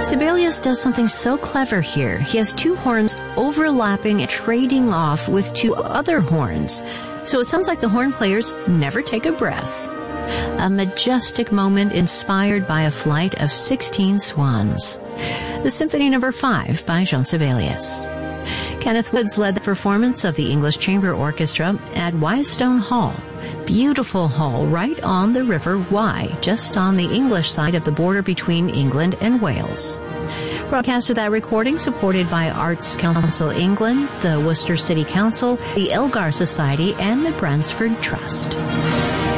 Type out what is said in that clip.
Sibelius does something so clever here. He has two horns overlapping and trading off with two other horns. So it sounds like the horn players never take a breath. A majestic moment inspired by a flight of 16 swans. The Symphony No. 5 by Jean Sibelius. Kenneth Woods led the performance of the English Chamber Orchestra at Wystone Hall. Beautiful hall right on the River Wye, just on the English side of the border between England and Wales. Broadcast of that recording supported by Arts Council England, the Worcester City Council, the Elgar Society, and the Bransford Trust.